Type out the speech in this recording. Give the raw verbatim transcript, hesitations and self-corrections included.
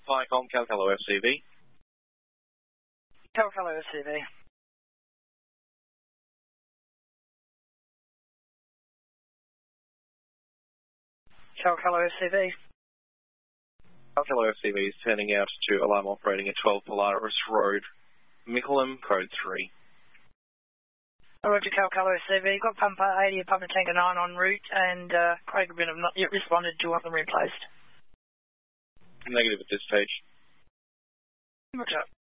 Viacom, Calcalo F C V. Calcalo F C V. Calcalo F C V. Calcalo F C V is turning out to alarm operating at twelve Polaris Road, Mickleham, code three. Roger, Calcalo F C V. Got pumper eighty, pumper tanker nine en route, and uh, Craig have not yet responded to want them replaced. Negative at this stage. Roger.